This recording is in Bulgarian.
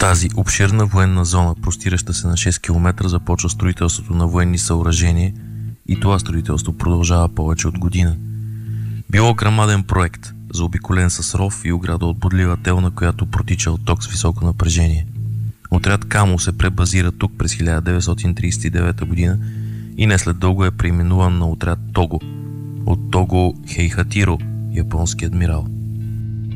тази обширна военна зона, простираща се на 6 км, започва строителството на военни съоръжения и това строителство продължава повече от година. Било грамаден проект, заобиколен с ров и ограда от бодлива тел, на която протича отток с високо напрежение. Отряд Камо се пребазира тук през 1939 година и не след дълго е преименуван на отряд Того, от Того Хейхатиро, японски адмирал.